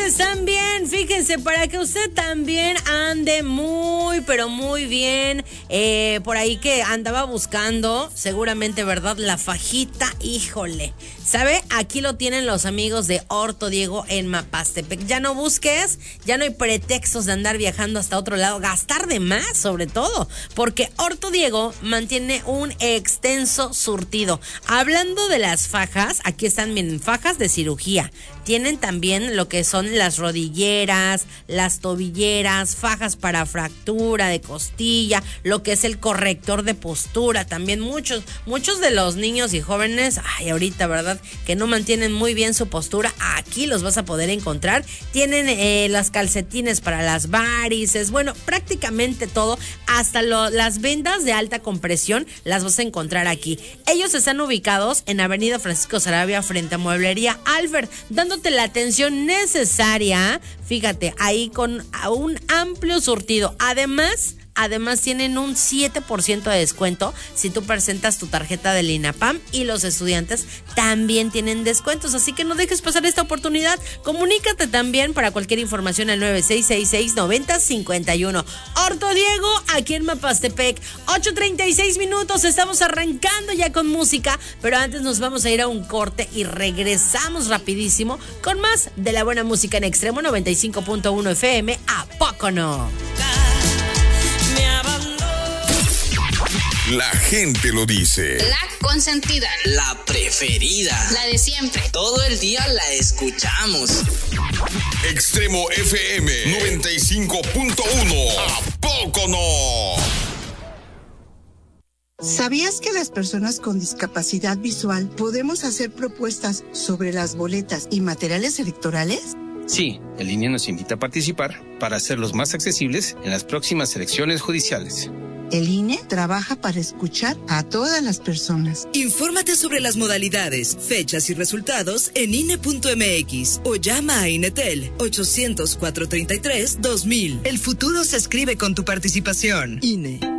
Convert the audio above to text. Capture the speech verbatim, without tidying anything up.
ustedes también, fíjense, para que usted también ande muy, pero muy bien, eh, por ahí que andaba buscando, seguramente, ¿verdad? La fajita, híjole, ¿sabe? Aquí lo tienen los amigos de Orto Diego en Mapastepec. Ya no busques, ya no hay pretextos de andar viajando hasta otro lado, gastar de más sobre todo, porque Orto Diego mantiene un extenso surtido. Hablando de las fajas, aquí están bien, fajas de cirugía. Tienen también lo que son las rodilleras, las tobilleras, fajas para fractura de costilla, lo que es el corrector de postura. También muchos, muchos de los niños y jóvenes, ay, ahorita, ¿verdad? Que no mantienen muy bien su postura, aquí los vas a poder encontrar. Tienen eh, las calcetines para las varices, bueno, prácticamente todo, hasta lo, las vendas de alta compresión las vas a encontrar aquí. Ellos están ubicados en Avenida Francisco Sarabia frente a Mueblería Alfer, dando la atención necesaria, fíjate, ahí con un amplio surtido. Además, Además tienen un siete por ciento de descuento si tú presentas tu tarjeta del INAPAM, y los estudiantes también tienen descuentos, así que no dejes pasar esta oportunidad. Comunícate también para cualquier información al nueve seis seis seis, nueve cero cinco uno. Orto Diego, aquí en Mapastepec. ocho treinta y seis minutos, estamos arrancando ya con música, pero antes nos vamos a ir a un corte y regresamos rapidísimo con más de la buena música en Extremo noventa y cinco punto uno F M. ¿A poco no? La gente lo dice. La consentida. La preferida. La de siempre. Todo el día la escuchamos. Extremo F M noventa y cinco punto uno. ¿A poco no? ¿Sabías que las personas con discapacidad visual podemos hacer propuestas sobre las boletas y materiales electorales? Sí, el I N E nos invita a participar para hacerlos más accesibles en las próximas elecciones judiciales. El I N E trabaja para escuchar a todas las personas. Infórmate sobre las modalidades, fechas y resultados en I N E punto M X o llama a INETEL ochocientos, cuatrocientos treinta y tres, dos mil. El futuro se escribe con tu participación. I N E.